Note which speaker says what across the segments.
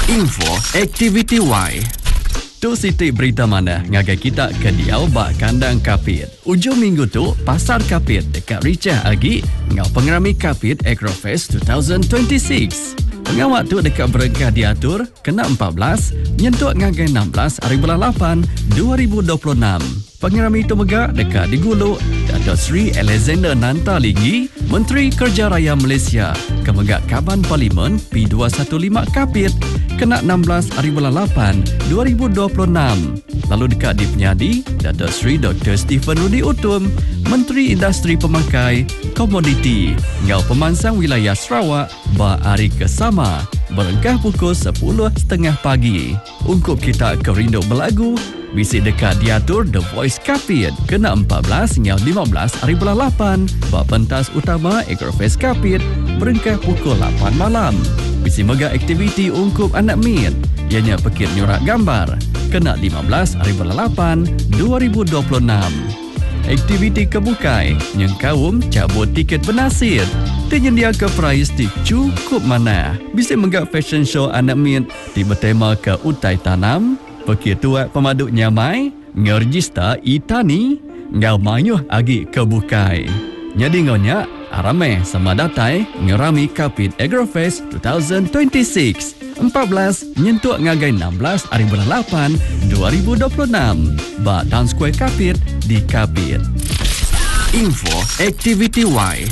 Speaker 1: Info Aktiviti Y. Tu sitik berita mana ngagai kita ke diau bak kandang kapit. Ujung minggu tu, pasar kapit dekat Richah Agi ngau pengerami kapit Agrofest 2026. Pengawak tu dekat berengkah diatur kena 14, nyentuk ngagai 16 hari bulan 8 2026. Pengerami itu megak dekat diguluk Dato' Sri Alexander Nanta Linggi, Menteri Kerja Raya Malaysia, kemegak Kaban Parlimen P215 Kapit, kena 16 hari bulan 8 2026. Lalu dekat di Penyadi, Dato' Sri Dr. Stephen Rudi Utum, Menteri Industri Pemakai, Komoditi, ngau pemansang wilayah Sarawak, ba hari kesama, berengkah pukul 10.30 pagi. Ungkup kita ke rindu berlagu, bisik dekat diatur The Voice Kapit, kena 14 hingga 15 hari bulan 8, bak pentas utama Agrofest Kapit, berengkah pukul 8 malam. Bisik mega aktiviti ungkup anak mit, ianya pekit nyurak gambar, kena 15 hari bulan 8 2026. Aktiviti kebukai, yang kaum cabut tiket bernasir, tersedia ke price di cukup mana. Bisik mega fashion show anak mit, di bertema ke utai tanam, pekir tuat pemaduk nyamai, ngerjista itani, ngau mayuh agi kebukai. Jadi ngonya, arame sama datai ngerami Kapit Agrofest 2026. 14 nyentuk ngagai 16 hari bulan 8 2026. Ba Town Square Kapit di Kapit. Info Aktiviti Y.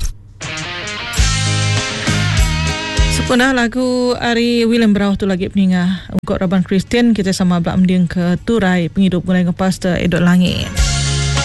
Speaker 2: Sepunah lagu Ari William Brau tu lagi peningah. Untuk Rabban Kristian kita sama belak mending ke Turai penghidup mulai ke Pastor Edot Langit.